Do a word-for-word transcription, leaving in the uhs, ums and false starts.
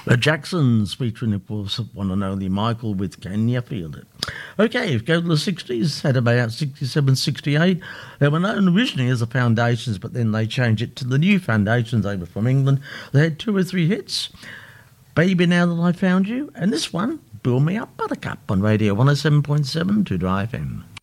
The Jacksons featuring, of course, one and only Michael with Can You Feel It? Okay, go to the sixties, at about sixty-seven, sixty-eight. They were known originally as the Foundations, but then they changed it to the New Foundations. They were from England. They had two or three hits. Baby, Now That I Found You, and this one, Build Me Up Buttercup, on Radio one oh seven point seven to Dry F M.